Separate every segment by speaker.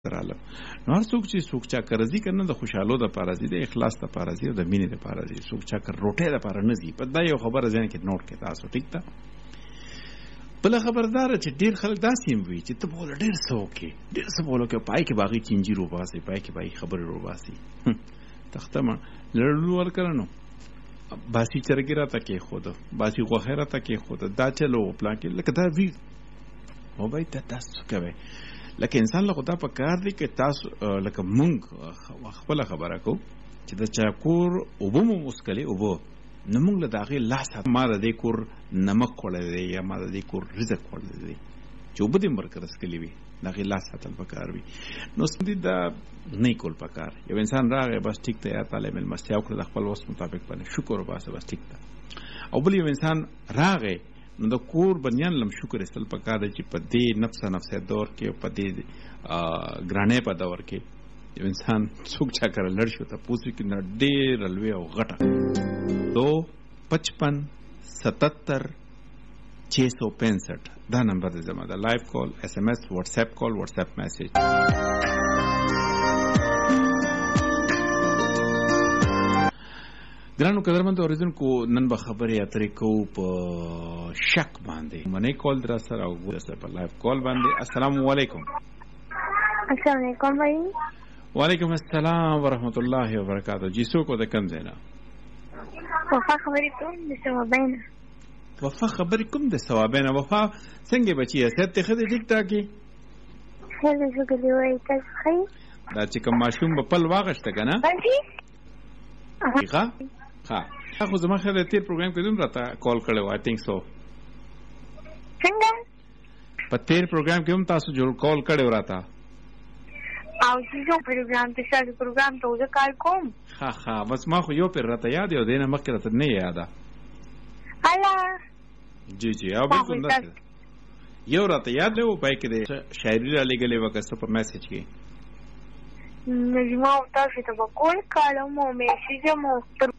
Speaker 1: رااله نو هر څوک چې څوک چا کرزي کنه د خوشحالو د پارازي د اخلاص د پارازي او د مینې د پارازي څوک چا کر روټه د پار نه زی په دا یو خبره ځین کې نوٹ کې تاسو ټیک تا بل خبردار چې ډیر خلک داسې وي چې ته بوله ډیر څوک ډیر څه بوله کې پای کې باغی چنجي رو باسي پای کې باغی خبره رو باسي تختما لړلو ور کړنو باسی چرګرا تکي خود باسی غوخره تکي خود دا چلو پلان کې لکه دا وی او به تاسو کوي لکه انسان له خدا په کار دی کې تاسو لکه مونږ خپل خبره کو چې د چاکور وبو مسکلي وبو نو مونږ له داغه لاس ما د کور نمک خورلې یا ما د کور رزق خورلې چې وبو دې مرکز کلی وي داغه لاس هتل پکار وي نو سندي دا نه کول پکار یو انسان راغی بس ټیک ته یا تعالی مل مستیا او د خپل وس مطابق باندې شکر وباسه بس ټیک ته او بل یو انسان راغی نو د کور بنیان لم شکر استل پکار دی چې په دې نفس دور کې په دې ګرانې په دور کې یو انسان څوک چا کړ لړ شو ته پوښتنه کې نه ډېر لوی او غټه 255 77 665 دا نمبر دی زما دا لایو کال اس ام اس واتس اپ کال واتس اپ میسج ګرانو قدرمن اوریدونکو نن به خبرې اترې کوو په شک باندې منې کال در سره او سره په لایو کال باندې السلام علیکم
Speaker 2: السلام علیکم بھائی
Speaker 1: وعلیکم السلام ورحمۃ اللہ وبرکاتہ جی سو کو د کم زینا
Speaker 2: وفا خبرې کوم د ثوابین
Speaker 1: وفا خبرې کوم د ثوابین وفا څنګه بچی ست ته خدي ټیک ټاکي
Speaker 2: هله شکر دی وای تاسو خی
Speaker 1: دا چې کوم ماشوم په پل واغشته کنه ها خو زما خبره تیر پروګرام کې دوم راته کال کړو آی تھنک سو
Speaker 2: څنګه
Speaker 1: په تیر پروګرام کې هم تاسو جوړ کال کړو راته
Speaker 2: او چې یو پروګرام ته شاګه پروګرام ته وځه کال کوم
Speaker 1: ها بس ما خو یو پر راته یاد یو دینه مخکې راته نه یاده
Speaker 2: الا
Speaker 1: جی او بالکل نه یو راته یاد له پای کې شاعري را لګلې وکړه په میسج کې
Speaker 2: نجما او تاسو ته وکول کالم او میسج مو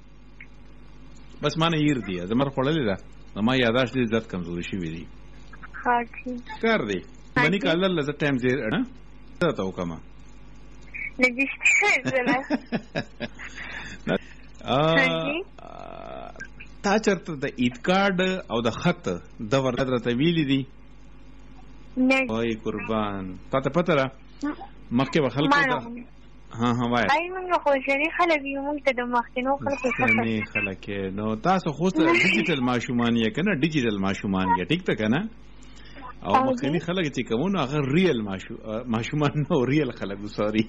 Speaker 1: بس مانه ير دي زمر خړلې ده ما یاداش دي عزت کمزوري شي وي دي
Speaker 2: ها ٹھیک
Speaker 1: کار دي باندې کال الله ز ټایم زیر نه ته وکما
Speaker 2: نجشته زله
Speaker 1: تا چرته د ایت کارت او د خط د ورته ویلې دي
Speaker 2: نه
Speaker 1: وای قربان تاسو پته را مکه وخل کړه ها وای
Speaker 2: اي موږ خو شری خلک یو موږ ته د مخکینو خلکو
Speaker 1: څخه خلک نو تاسو خو ډیجیټل ماشومان یې کنه ډیجیټل ماشومان یې ټیک ته کنه او مخکینی خلک چې کومو هغه ریل ماشومان نو ریل خلک سوري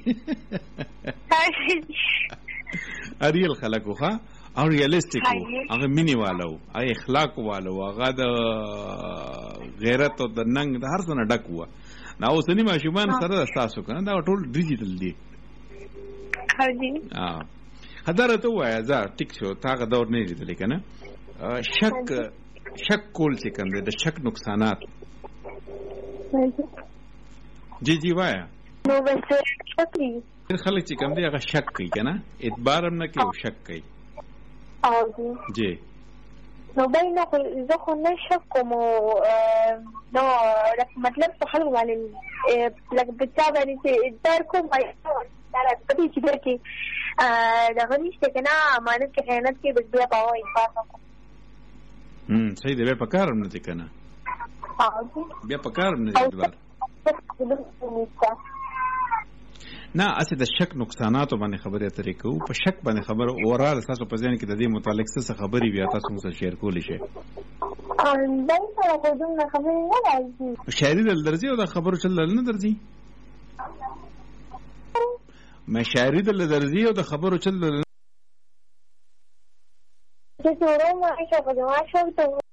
Speaker 1: ریل خلک خو او ریالستیک هغه مینی والو هغه اخلاق والو هغه د غیرت او د ننګ د هر څه نه ډک و نو اوسنی ماشومان سره تاسو کنه دا ټول ډیجیټل دي حضرت وای زه ټیک شو تاغه دور نه لیدل کنه شک کول چې کنده د شک نقصانات جی وای
Speaker 2: نو بس شکرې
Speaker 1: خلک چې کنده هغه شک کوي کنه اعتبار هم نه کوي شک کوي
Speaker 2: او
Speaker 1: جی
Speaker 2: نو باندې زه خو نه شک کوم نو مطلب څه حل باندې لکه بچا باندې چې در کوم دا راځي چې درکې دا غوښته کنه مانه کې خیانت کې بس بیا پاو انصاف کو
Speaker 1: صحیح دی په کار نه دي کنه بیا په کار نه دي نه اته د شک نقصانات باندې خبره اترې کوو په شک باندې خبره اورال تاسو په ځین کې د دې متعلق څه خبري بیا تاسو سره شیر کولی شئ
Speaker 2: دا سره خو دومره خبرې نه راځي
Speaker 1: شاعري دل درځي او د خبرو چل نه درځي ما شاعري دل درځي او د خبرو چل
Speaker 2: چې څورو ما چې په جواب شو ته